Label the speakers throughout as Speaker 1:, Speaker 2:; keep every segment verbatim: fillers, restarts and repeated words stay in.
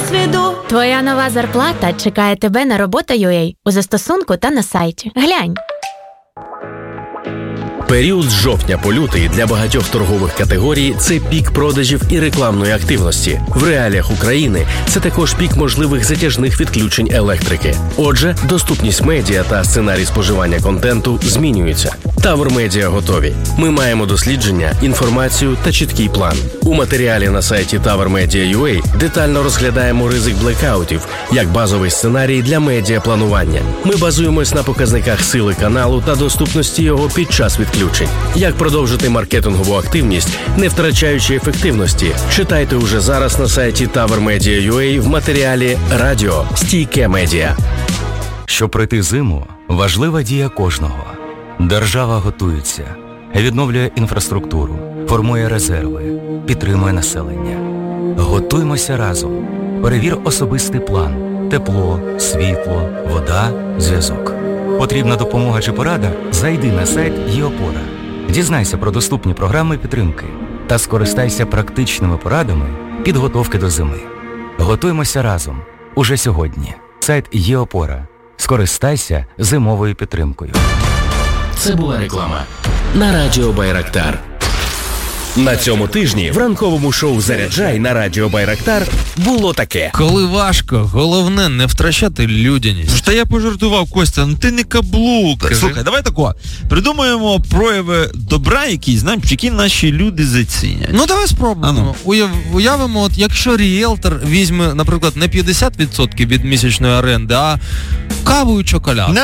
Speaker 1: досвіду.
Speaker 2: Твоя нова зарплата чекає тебе на робота точка ю а у застосунку та на сайті. Глянь.
Speaker 3: Період з жовтня по лютий для багатьох торгових категорій – це пік продажів і рекламної активності. В реаліях України це також пік можливих затяжних відключень електрики. Отже, доступність медіа та сценарій споживання контенту змінюються. Тавр Медіа готові. Ми маємо дослідження, інформацію та чіткий план. У матеріалі на сайті тавр медіа точка ю а детально розглядаємо ризик блекаутів як базовий сценарій для медіапланування. Ми базуємось на показниках сили каналу та доступності його під час відключень. Як продовжити маркетингову активність, не втрачаючи ефективності? Читайте уже зараз на сайті тавр медіа точка ю а в матеріалі «Радіо. Стійке медіа».
Speaker 4: Щоб пройти зиму, важлива дія кожного. Держава готується, відновлює інфраструктуру, формує резерви, підтримує населення. Готуймося разом. Перевір особистий план. Тепло, світло, вода, зв'язок. Потрібна допомога чи порада? Зайди на сайт «Є-опора». Дізнайся про доступні програми підтримки та скористайся практичними порадами підготовки до зими. Готуймося разом. Уже сьогодні. Сайт «Є-опора». Скористайся зимовою підтримкою.
Speaker 3: Це була реклама на Радіо Байрактар. На цьому тижні в ранковому шоу «Заряджай» на Радіо Байрактар було таке.
Speaker 5: Коли важко, головне не втрачати людяність.
Speaker 6: Та я пожартував, Костя, ну ти не каблук.
Speaker 5: Кажи.
Speaker 6: Слухай, давай тако, придумаємо прояви добра, які, знаєш, які наші люди зацінять.
Speaker 5: Ну давай спробуємо. Уяв, уявимо, от якщо ріелтор візьме, наприклад, не п'ятдесят відсотків від місячної оренди, а каву і чоколад.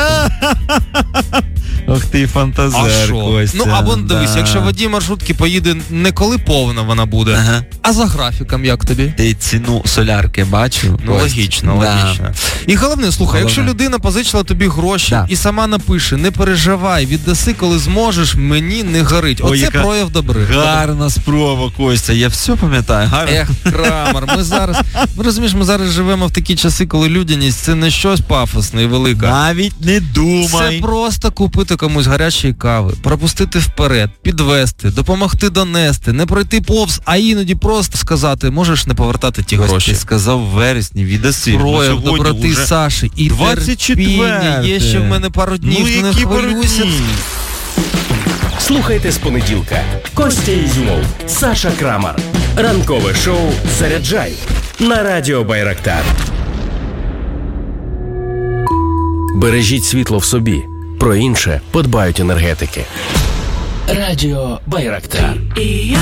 Speaker 6: Ох ти фантазер,
Speaker 5: а що?
Speaker 6: Костя.
Speaker 5: Ну або дивись,
Speaker 6: да.
Speaker 5: Якщо водій маршрутки поїде не коли повна вона буде, ага. А за графіком як тобі?
Speaker 6: Ти ціну солярки бачив?
Speaker 5: Ну Кость. логічно, да. логічно. І головне, слухай, головне. Якщо людина позичила тобі гроші да. і сама напише, не переживай, віддаси, коли зможеш, мені не горить. Оце Ой, прояв добри.
Speaker 6: Гарна спроба, Костя, я все пам'ятаю. Гарно.
Speaker 5: Ех, Крамер, ми зараз, ви розумієш, ми зараз живемо в такі часи, коли людяність це не щось пафосне і велике.
Speaker 6: Навіть не думай.
Speaker 5: Це просто купити комусь гарячої кави, пропустити вперед, підвести, допомогти донести, не пройти повз, а іноді просто сказати, можеш не повертати ті
Speaker 6: Ось
Speaker 5: гроші.
Speaker 6: Ти сказав в вересні, віддаси.
Speaker 5: Прояв доброти Саші і терпіння. Є ще в мене пару днів,
Speaker 6: ну,
Speaker 5: не хвилюйся.
Speaker 3: Слухайте з понеділка. Костя Ізюмов, Саша Крамар. Ранкове шоу «Заряджай» на Радіо Байрактар. Бережіть світло в собі. Про інше подбають енергетики. Радіо Байрактар.
Speaker 1: І я